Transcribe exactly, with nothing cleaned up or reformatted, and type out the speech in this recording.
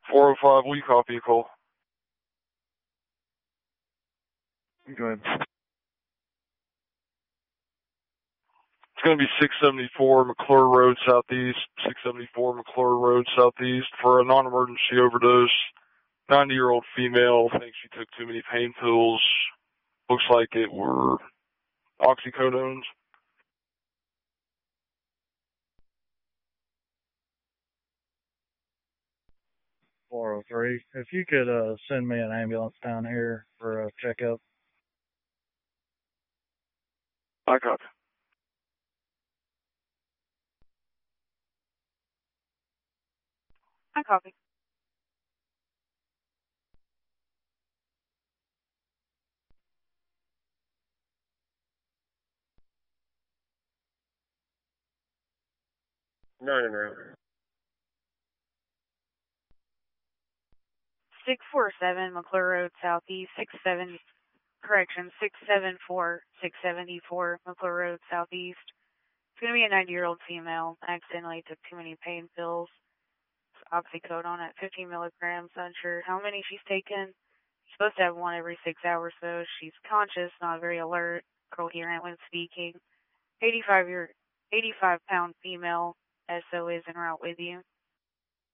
four oh five, will you copy a call? Go ahead. It's going to be six seventy-four McClure Road Southeast, six seventy-four McClure Road Southeast for a non-emergency overdose. ninety-year-old female thinks she took too many pain pills. Looks like it were oxycodones. four oh three. If you could uh, send me an ambulance down here for a checkup. I copy. I copy. Nine and route. six four seven McClure Road Southeast, six seven, correction, six seven four, six seventy-four McClure Road Southeast. It's going to be a ninety-year-old female. Accidentally took too many pain pills. Oxycodone at fifteen milligrams. Unsure how many she's taken. She's supposed to have one every six hours, though. She's conscious, not very alert, coherent when speaking. eighty-five year, eighty-five pound female. S O is en route with you.